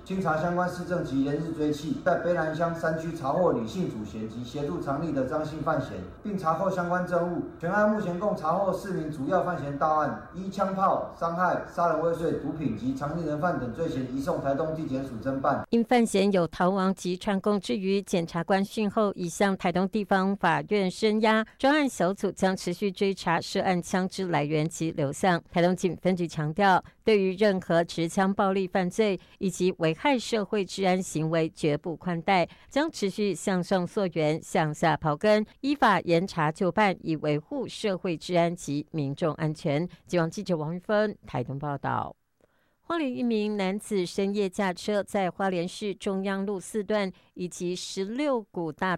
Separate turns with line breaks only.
经查相关事证及连日追缉，在卑南乡山区查获李姓主嫌及协助藏匿的张姓犯嫌，并查扣相关证物。全案目前共查获4名主要犯嫌到案，依枪炮、伤害、杀人未遂、毒品及藏匿人犯等罪嫌移送台东地检署侦办。
因犯嫌有逃亡及串供之余，检察官讯后已向台东地方法院声押，专案小组将持续追查涉案枪支来源及流向。台东警分局强调，对于任何持枪暴力犯罪以及危害社会治安行为绝不宽待，将持续向上溯源、向下刨根，依法严查就办，以维护社会治安及民众安全。记者记者王玉芬台东报道。花莲一名男子深夜驾车在花莲市中央路4段以及16股大